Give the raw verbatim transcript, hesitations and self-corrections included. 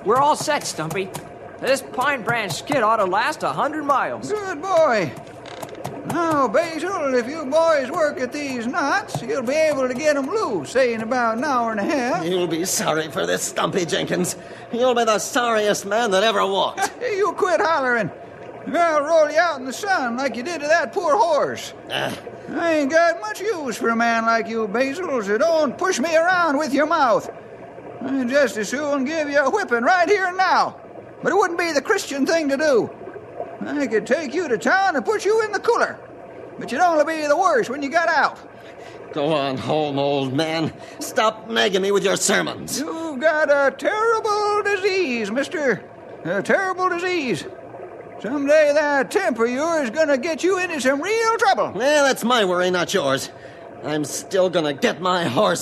We're all set, Stumpy. This Pine Branch skid ought to last a hundred miles. Good boy. Now, Basil, if you boys work at these knots, you'll be able to get them loose, say, in about an hour and a half. You'll be sorry for this, Stumpy Jenkins. You'll be the sorriest man that ever walked. You quit hollering. I'll roll you out in the sun like you did to that poor horse. Uh, I ain't got much use for a man like you, Basil, so don't push me around with your mouth. I'd just as soon give you a whipping right here and now. But it wouldn't be the Christian thing to do. I could take you to town and put you in the cooler. But you'd only be the worse when you got out. Go on home, old man. Stop nagging me with your sermons. You've got a terrible disease, mister. A terrible disease. Someday that temper of yours is going to get you into some real trouble. Well, that's my worry, not yours. I'm still gonna get my horse